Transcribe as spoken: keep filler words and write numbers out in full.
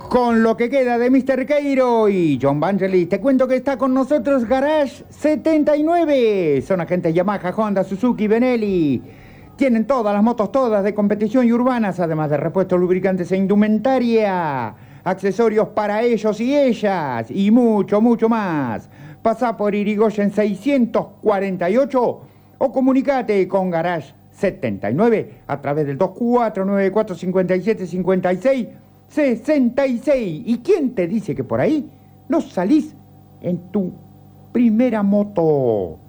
Con lo que queda de mister Queiro y John Vangelis, te cuento que está con nosotros Garage setenta y nueve. Son agentes Yamaha, Honda, Suzuki, Benelli. Tienen todas las motos, todas de competición y urbanas, además de repuestos, lubricantes e indumentaria. Accesorios para ellos y ellas. Y mucho, mucho más. Pasá por Irigoyen seiscientos cuarenta y ocho o comunicate con Garage setenta y nueve a través del dos cuatro nueve cuatro cinco siete cinco seis sesenta y seis. ¿Y quién te dice que por ahí no salís en tu primera moto?